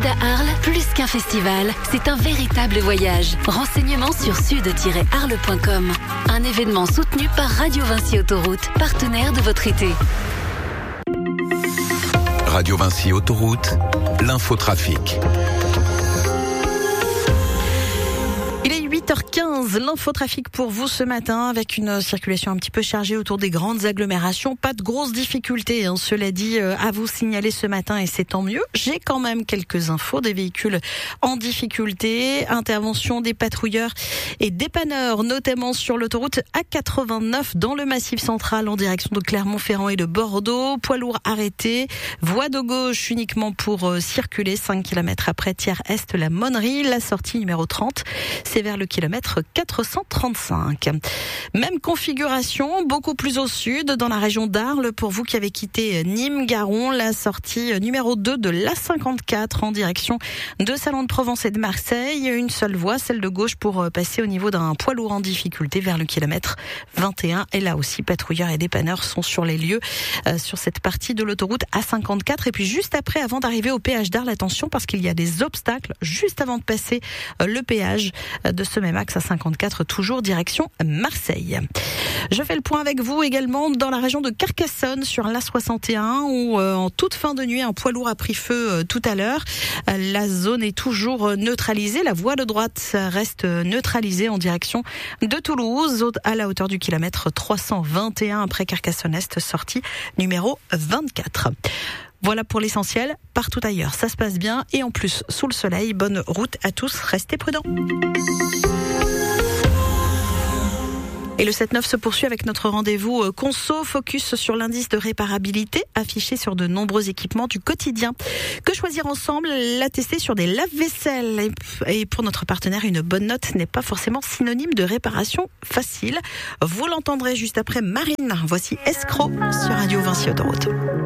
Sud à Arles, plus qu'un festival, c'est un véritable voyage. Renseignements sur sud-arles.com. Un événement soutenu par Radio Vinci Autoroute, partenaire de votre été. Radio Vinci Autoroute, l'infotrafic. Il est 8h15, l'infotrafic pour vous ce matin avec une circulation un petit peu chargée autour des grandes agglomérations. Pas de grosses difficultés, cela dit, à vous signaler ce matin et c'est tant mieux. J'ai quand même quelques infos des véhicules en difficulté. Intervention des patrouilleurs et dépanneurs, notamment sur l'autoroute A89 dans le Massif central en direction de Clermont-Ferrand et de Bordeaux. Poids lourd arrêté, voie de gauche uniquement pour circuler 5 km après Thiers-Est, la Monnerie, la sortie numéro 30. C'est vers le kilomètre 435. Même configuration, beaucoup plus au sud, dans la région d'Arles. Pour vous qui avez quitté Nîmes-Garon, la sortie numéro 2 de l'A54 en direction de Salon de Provence et de Marseille. Une seule voie, celle de gauche, pour passer au niveau d'un poids lourd en difficulté vers le kilomètre 21. Et là aussi, patrouilleurs et dépanneurs sont sur les lieux sur cette partie de l'autoroute A54. Et puis juste après, avant d'arriver au péage d'Arles, attention parce qu'il y a des obstacles juste avant de passer le péage de ce même axe à 54, toujours direction Marseille. Je fais le point avec vous également dans la région de Carcassonne sur l'A61 où en toute fin de nuit un poids lourd a pris feu tout à l'heure. La zone est toujours neutralisée, la voie de droite reste neutralisée en direction de Toulouse à la hauteur du kilomètre 321 après Carcassonne-Est, sortie numéro 24. Voilà pour l'essentiel. Partout ailleurs, ça se passe bien. Et en plus, sous le soleil, bonne route à tous. Restez prudents. Et le 7-9 se poursuit avec notre rendez-vous Conso, focus sur l'indice de réparabilité affiché sur de nombreux équipements du quotidien. Que choisir ensemble? La tester sur des lave-vaisselle. Et pour notre partenaire, une bonne note n'est pas forcément synonyme de réparation facile. Vous l'entendrez juste après Marine. Voici Escroc sur Radio Vinci Autoroute.